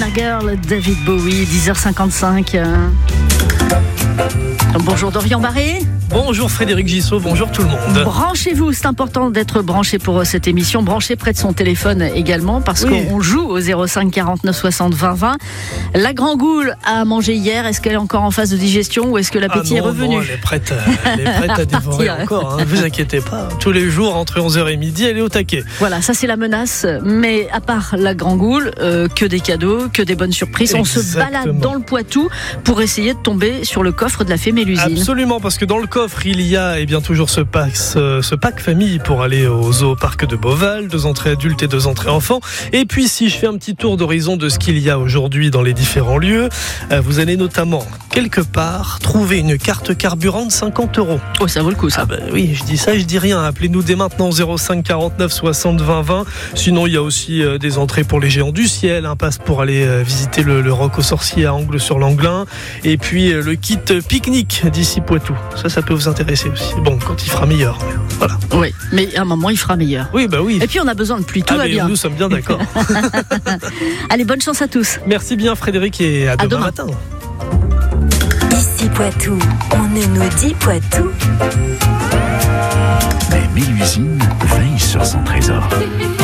Banana Girl, David Bowie, 10h55. Bonjour Dorian Barré. Bonjour Frédéric Gissot, bonjour tout le monde. Branchez-vous, c'est important d'être branché pour cette émission. Branchez près de son téléphone également parce qu'on joue au 05 49 60 20 20. La Grand Goule a mangé hier. Est-ce qu'elle est encore en phase de digestion ou est-ce que l'appétit est revenu? Non, elle est prête à dévorer encore. Ne vous inquiétez pas. Tous les jours, entre 11h et midi, elle est au taquet. Voilà, ça c'est la menace. Mais à part la Grand Goule, que des cadeaux, que des bonnes surprises. Exactement. On se balade dans le Poitou pour essayer de tomber sur le coffre de la fée Mélusine. Absolument, parce que dans le coffre, il y a bien toujours ce pack famille pour aller au zooparc de Beauval, 2 entrées adultes et 2 entrées enfants. Et puis, si je fais un petit tour d'horizon de ce qu'il y a aujourd'hui dans les différents lieux, vous allez notamment, quelque part, trouver une carte carburant de 50 €. Oh, ça vaut le coup, ça. Oui, je dis ça, je dis rien. Appelez-nous dès maintenant 05 49 60 20 20. Sinon, il y a aussi des entrées pour les géants du ciel, un passe pour aller visiter le Roc aux Sorciers à Angles-sur-Langlin. Et puis, le kit pique-nique d'ici Poitou. Ça peut vous intéresser aussi. Bon, quand il fera meilleur. Voilà. Oui, mais à un moment, il fera meilleur. Oui, bah oui. Et puis, on a besoin de pluie. Tout va bien. Nous sommes bien d'accord. Allez, bonne chance à tous. Merci bien, Frédéric, et à demain matin. Ici Poitou, on ne nous dit Poitou. Mais Mélusine veille sur son trésor.